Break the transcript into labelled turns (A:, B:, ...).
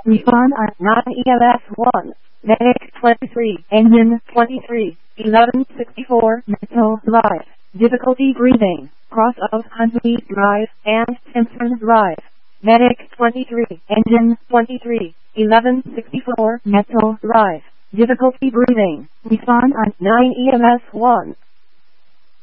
A: Respond on 9 EMS 1. Medic 23. Engine 23. 1164. Mental Drive. Difficulty breathing. Cross of Huntley Drive and Simpson Drive. Medic 23. Engine 23. 1164. Mental Drive. Difficulty breathing. Respond on 9 EMS 1.